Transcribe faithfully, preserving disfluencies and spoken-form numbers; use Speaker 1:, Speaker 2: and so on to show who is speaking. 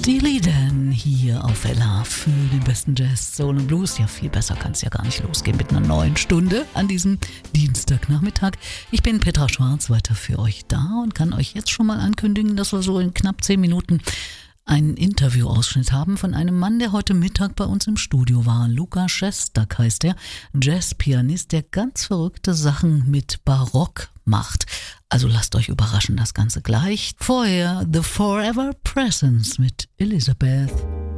Speaker 1: Steely Dan hier auf L A für den besten Jazz, Soul und Blues. Ja, viel besser kann es ja gar nicht losgehen mit einer neuen Stunde an diesem Dienstagnachmittag. Ich bin Petra Schwarz, weiter für euch da und kann euch jetzt schon mal ankündigen, dass wir so in knapp zehn Minuten einen Interviewausschnitt haben von einem Mann, der heute Mittag bei uns im Studio war. Lukas Szestak heißt er, Jazzpianist, der ganz verrückte Sachen mit Barock macht. Also lasst euch überraschen, das Ganze gleich. Vorher The Forever Presence mit Elizabeth.